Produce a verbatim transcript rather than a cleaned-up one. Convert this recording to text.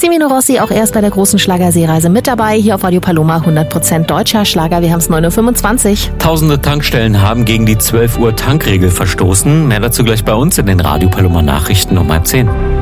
Cimino Rossi auch erst bei der großen Schlagerseereise mit dabei. Hier auf Radio Paloma hundert Prozent deutscher Schlager. Wir haben es neun Uhr fünfundzwanzig. Tausende Tankstellen haben gegen die zwölf Uhr Tankregel verstoßen. Mehr dazu gleich bei uns in den Radio Paloma Nachrichten um halb zehn.